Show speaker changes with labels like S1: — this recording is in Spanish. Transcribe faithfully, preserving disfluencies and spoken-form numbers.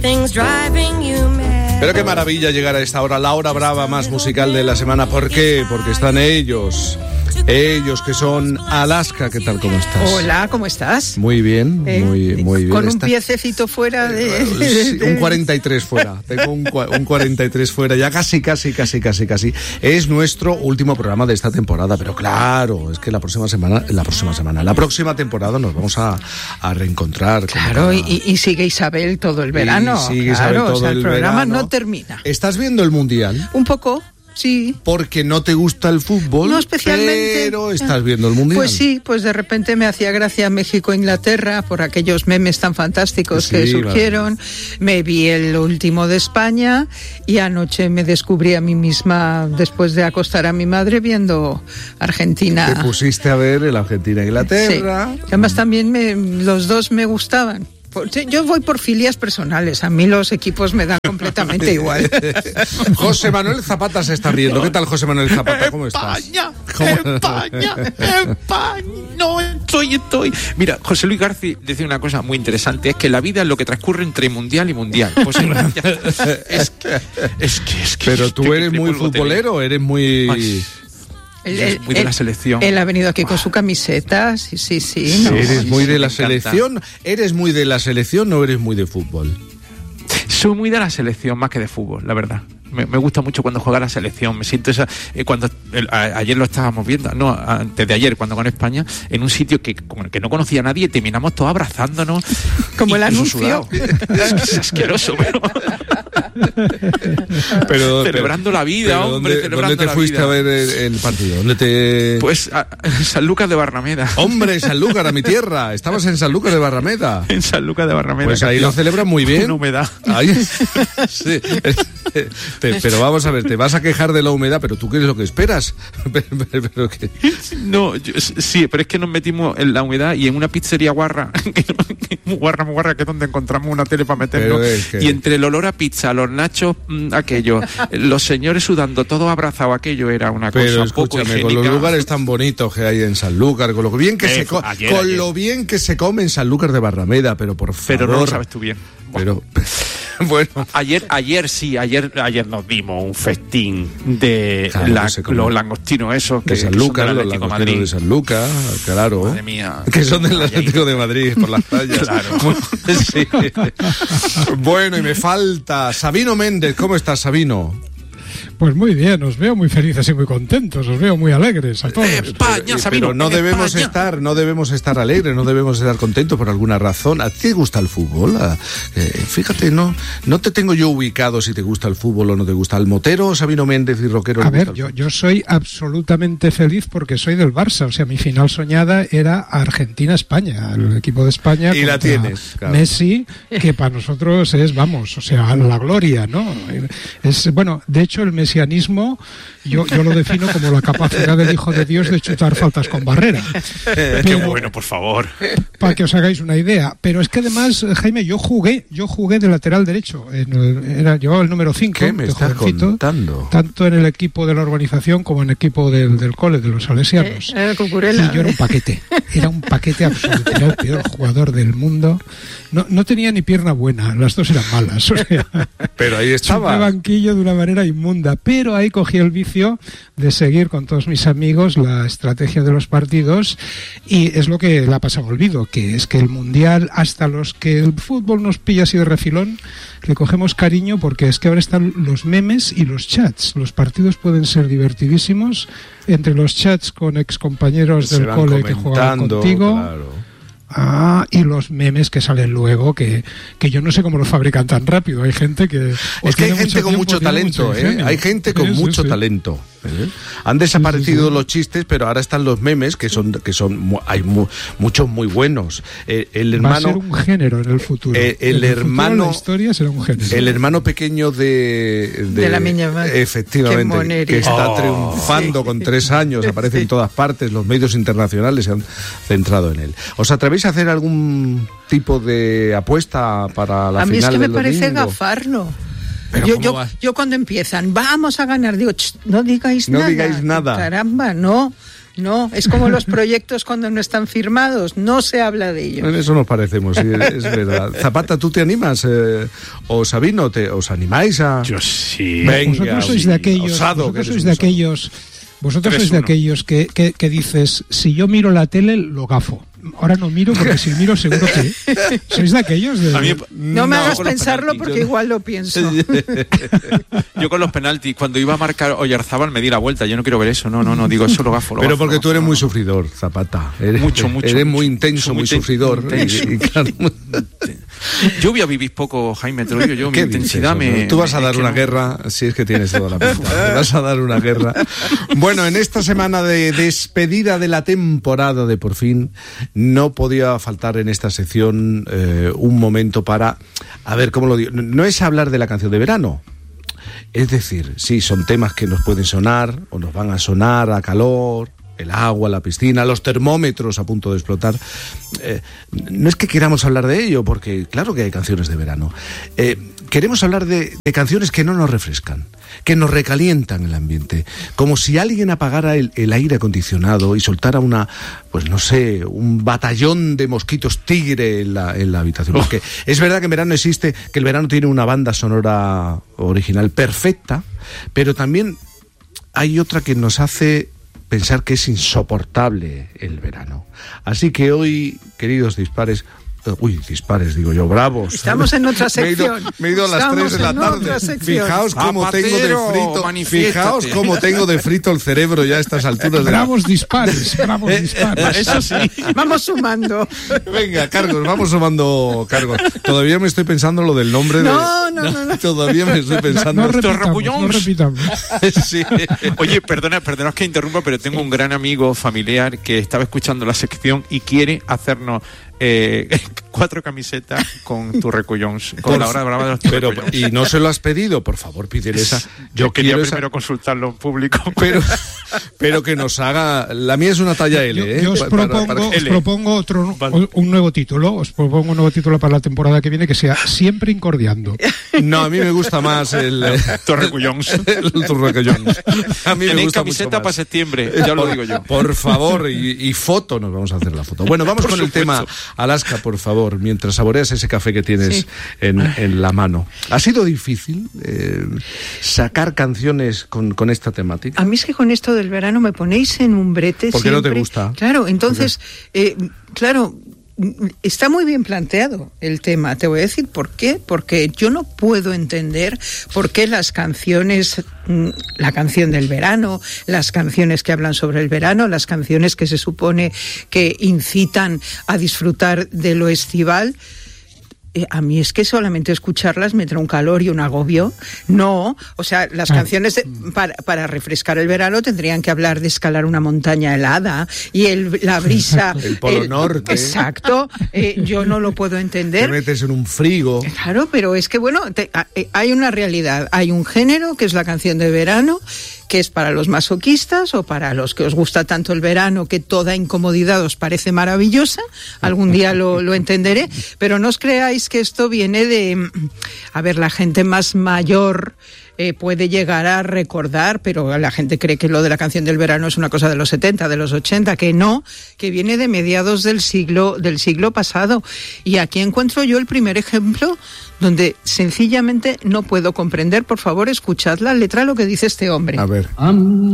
S1: Pero qué maravilla llegar a esta hora, la hora brava más musical de la semana. ¿Por qué? Porque están ellos. Ellos que son Alaska. ¿Qué tal? ¿Cómo estás?
S2: Hola, ¿cómo estás?
S1: Muy bien,
S2: eh,
S1: muy, muy bien.
S2: Con un
S1: Está...
S2: piececito fuera de...
S1: Sí, un cuarenta y tres fuera. Tengo un, un cuarenta y tres fuera. Ya casi, casi, casi, casi, casi. Es nuestro último programa de esta temporada. Pero claro, es que la próxima semana, la próxima semana, la próxima temporada nos vamos a, a reencontrar.
S2: Claro, cada... y, y sigue Isabel todo el verano.
S1: Y sigue
S2: claro,
S1: Isabel todo
S2: o sea, el, el programa
S1: verano.
S2: no termina.
S1: ¿Estás viendo el Mundial?
S2: Un poco. Sí.
S1: Porque no te gusta el fútbol,
S2: no especialmente,
S1: pero estás viendo el Mundial.
S2: Pues sí, pues de repente me hacía gracia México-Inglaterra por aquellos memes tan fantásticos sí, que surgieron. Vale. Me vi el último de España y anoche me descubrí a mí misma, después de acostar a mi madre, viendo Argentina.
S1: Te pusiste a ver el Argentina-Inglaterra.
S2: Sí. Además también me, los dos me gustaban. Yo voy por filias personales, a mí los equipos me dan completamente igual.
S1: José Manuel Zapata se está riendo. ¿Qué tal, José Manuel Zapata? ¿Cómo estás?
S3: España, España, España. No, estoy, estoy. Mira, José Luis García decía una cosa muy interesante, es que la vida es lo que transcurre entre mundial y mundial. Pues, es, que, es que, es que...
S1: Pero tú eres muy futbolero, eres muy... Ay.
S3: Él, es muy de
S2: él,
S3: la selección.
S2: Él ha venido aquí con su camiseta, sí, sí, sí. No.
S1: ¿Eres muy de la
S3: Me
S1: selección?
S3: encanta.
S1: ¿Eres muy de la selección o eres muy de fútbol?
S3: Soy muy de la selección más que de fútbol, la verdad. Me, me gusta mucho cuando juega la selección. Me siento esa... Eh, cuando el, a, Ayer lo estábamos viendo, no, antes de ayer, cuando ganó España, en un sitio que, como, que no conocía a nadie, terminamos todos abrazándonos.
S2: Como el anuncio.
S3: Es que es asqueroso, pero...
S1: pero
S3: celebrando
S1: pero,
S3: la vida,
S1: pero
S3: hombre,
S1: ¿dónde,
S3: celebrando
S1: ¿dónde te
S3: la
S1: fuiste
S3: vida?
S1: a ver el, el partido? ¿Dónde te...?
S3: Pues a, en Sanlúcar de Barrameda.
S1: Hombre, Sanlúcar, a mi tierra. Estabas en Sanlúcar de Barrameda.
S3: En Sanlúcar de Barrameda.
S1: Pues ahí lo celebran muy bien.
S3: Con humedad.
S1: Ahí, sí. Te, pero vamos a ver, te vas a quejar de la humedad, pero tú qué es lo que esperas. pero, pero, pero ¿qué?
S3: No, yo, sí, pero es que nos metimos en la humedad y en una pizzería guarra, muy guarra, muy guarra, que es donde encontramos una tele para meternos. Es que... Y entre el olor a pizza, los nachos, mmm, aquello, los señores sudando, todos abrazados, aquello era una
S1: pero
S3: cosa
S1: escúchame,
S3: poco higiénica.
S1: Con los lugares tan bonitos que hay en Sanlúcar, con lo bien que, eh, se, co-
S3: ayer,
S1: con
S3: ayer.
S1: lo bien que se come en Sanlúcar de Barrameda, pero por favor.
S3: Pero no lo sabes tú bien.
S1: Pero... Bueno,
S3: ayer, ayer sí, ayer, ayer nos dimos un festín de
S1: claro,
S3: la,
S1: come,
S3: los langostinos esos que,
S1: de Sanlúcar,
S3: que son del
S1: los langostinos
S3: Madrid.
S1: de Sanlúcar, claro.
S3: Madre mía.
S1: Que son del Atlético de Madrid por las playas.
S3: Claro.
S1: Sí. Bueno, y me falta Sabino Méndez. ¿Cómo estás, Sabino?
S4: Pues muy bien, os veo muy felices y muy contentos, os veo muy alegres a todos.
S3: España,
S1: pero,
S3: Sabino,
S1: pero no debemos
S3: España.
S1: estar, no debemos estar alegres, no debemos estar contentos por alguna razón. ¿A ti te gusta el fútbol? Eh, fíjate, no, no te tengo yo ubicado si te gusta el fútbol o no te gusta. ¿El motero, Sabino Méndez y Roquero?
S4: A ver, yo, yo soy absolutamente feliz porque soy del Barça, o sea, mi final soñada era Argentina-España, el equipo de España.
S1: Y la tienes, claro.
S4: Messi, que para nosotros es, vamos, o sea, la gloria, ¿no? Es, bueno, de hecho el mesianismo yo, yo lo defino como la capacidad del Hijo de Dios de chutar faltas con barrera.
S3: Pero, qué bueno, por favor.
S4: Para que os hagáis una idea. Pero es que además, Jaime, yo jugué, yo jugué de lateral derecho. En el, era, llevaba el número cinco.
S1: ¿Qué me estás contando?
S4: Tanto en el equipo de la urbanización como en el equipo del, del cole, de los salesianos.
S2: Eh, Cucurella.
S4: Y yo era un paquete. Era un paquete absoluto. Era el peor jugador del mundo. No, no tenía ni pierna buena. Las dos eran malas. O sea,
S1: pero ahí estaba.
S4: Chupé banquillo de una manera inmunda. Pero ahí cogí el vicio de seguir con todos mis amigos la estrategia de los partidos y es lo que le ha pasado olvido, que es que el Mundial, hasta los que el fútbol nos pilla así de refilón, le cogemos cariño porque es que ahora están los memes y los chats. Los partidos pueden ser divertidísimos entre los chats con excompañeros del cole que juegan contigo.
S1: Claro.
S4: Ah, y los memes que salen luego, que, que yo no sé cómo los fabrican tan rápido. Hay gente que...
S1: Es que hay gente con mucho talento, ¿eh? Hay gente con mucho talento. ¿eh? Han desaparecido sí, sí, sí. los chistes, pero ahora están los memes, que son... que son hay mu- muchos muy buenos. Eh, el hermano,
S4: va a ser un género en el futuro.
S1: Eh, el
S4: en el
S1: hermano...
S4: Futuro, la historia será un género.
S1: El hermano pequeño de...
S2: De, de la Miña Madre.
S1: Efectivamente. Que está oh, triunfando sí. con tres años, aparece sí. en todas partes, los medios internacionales se han centrado en él. ¿Os atrevéis a hacer algún tipo de apuesta para la
S2: a
S1: final del domingo?
S2: A mí es que me parece gafarlo. Yo, yo, yo cuando empiezan, vamos a ganar, digo, no digáis
S1: no
S2: nada.
S1: No digáis nada.
S2: Caramba, no. No, es como los proyectos cuando no están firmados, no se habla de ellos.
S1: En eso nos parecemos, sí, es verdad. Zapata, ¿tú te animas? Eh, ¿O Sabino, te, os animáis a...?
S3: Yo sí.
S1: Venga,
S4: vosotros sois de aquellos,
S1: osado,
S4: vosotros sois de aquellos, vosotros sois de aquellos que, que, que dices, si yo miro la tele, lo gafo. Ahora no miro porque si miro seguro que sois de aquellos de...
S2: A mí, no me no, hagas pensarlo porque yo... igual lo pienso.
S3: Yo con los penaltis, cuando iba a marcar Oyarzábal me di la vuelta, yo no quiero ver eso, no, no, no, digo eso lo gafo. Lo
S1: Pero
S3: gafo,
S1: porque
S3: lo
S1: tú
S3: gafo,
S1: eres
S3: no,
S1: muy
S3: no.
S1: sufridor, Zapata. Eres,
S3: mucho, mucho.
S1: Eres
S3: mucho,
S1: muy intenso, muy
S3: mucho,
S1: sufridor.
S3: Intenso.
S1: Y, y claro,
S3: yo voy a vivir poco, Jaime, te lo digo yo, mi intensidad
S1: dices,
S3: me...
S1: Tú vas a dar una
S3: no.
S1: guerra, si es que tienes toda la pinta, vas a dar una guerra. Bueno, en esta semana de despedida de la temporada de Por Fin, no podía faltar en esta sección eh, un momento para, a ver, ¿cómo lo digo? No es hablar de la canción de verano. Es decir, sí, son temas que nos pueden sonar o nos van a sonar a calor, el agua, la piscina, los termómetros a punto de explotar. Eh, no es que queramos hablar de ello, porque claro que hay canciones de verano. Eh, queremos hablar de, de canciones que no nos refrescan, que nos recalientan el ambiente, como si alguien apagara el, el aire acondicionado y soltara una, pues no sé, un batallón de mosquitos tigre en la, en la habitación. Porque oh. es verdad que en verano existe, que el verano tiene una banda sonora original perfecta, pero también hay otra que nos hace pensar que es insoportable el verano. Así que hoy, queridos dispares, uy, dispares, digo yo, bravos.
S2: Estamos en otra sección.
S1: Me he ido, me he ido a las
S2: Estamos
S1: tres de la tarde. Fijaos cómo tengo de frito. Fijaos cómo tengo de frito el cerebro ya a estas alturas.
S4: Bravos dispares, bravos dispares.
S3: Eso sí.
S2: Vamos sumando.
S1: Venga, cargos, vamos sumando cargos. Todavía me estoy pensando lo del nombre
S2: no,
S1: de...
S2: No, no, no, no.
S1: Todavía me estoy pensando...
S4: No, no repitamos, no repitamos.
S1: Sí.
S3: Oye, perdona, perdona que interrumpa, pero tengo un gran amigo familiar que estaba escuchando la sección y quiere hacernos... Eh, cuatro camisetas con tu recullons, con por, la hora brava de los
S1: pero y no se lo has pedido, por favor, pídele esa.
S3: Yo, Yo quería
S1: quiero
S3: primero esa... consultarlo en público,
S1: pero pero que nos haga. La mía es una talla L.
S4: Yo,
S1: ¿eh?
S4: yo os,
S1: para,
S4: propongo,
S1: para, para
S4: os propongo otro vale. un nuevo título. Os propongo un nuevo título para la temporada que viene que sea Siempre Incordiando.
S1: No, a mí me gusta más el
S3: tu recullons.
S1: El tu recullons. A mí me gusta
S3: camiseta
S1: mucho más.
S3: Para septiembre, ya lo digo yo.
S1: Por favor, y, y foto, nos vamos a hacer la foto. Bueno, vamos por con supuesto. El tema. Alaska, por favor, mientras saboreas ese café que tienes sí. en, en la mano. ¿Ha sido difícil eh, sacar canciones con, con esta temática?
S2: A mí es que con esto del verano me ponéis en un brete.
S1: ¿Por qué
S2: siempre.
S1: no te gusta?
S2: Claro, entonces, eh, claro, está muy bien planteado el tema. Te voy a decir por qué. Porque yo no puedo entender por qué las canciones, la canción del verano, las canciones que hablan sobre el verano, las canciones que se supone que incitan a disfrutar de lo estival, Eh, a mí es que solamente escucharlas me trae un calor y un agobio. No, o sea, las canciones de, para, para refrescar el verano tendrían que hablar de escalar una montaña helada y el, la brisa...
S1: el Polo el, Norte.
S2: Exacto, eh, yo no lo puedo entender.
S1: Te metes en un frigo.
S2: Claro, pero es que bueno, te, a, hay una realidad, hay un género que es la canción de verano, que es para los masoquistas o para los que os gusta tanto el verano que toda incomodidad os parece maravillosa. Algún día lo, lo entenderé, pero no os creáis que esto viene de... A ver, la gente más mayor eh, puede llegar a recordar, pero la gente cree que lo de la canción del verano es una cosa de los setenta, de los ochenta, que no, que viene de mediados del siglo, del siglo pasado. Y aquí encuentro yo el primer ejemplo donde sencillamente no puedo comprender. Por favor, escuchad la letra, lo que dice este hombre.
S1: A ver.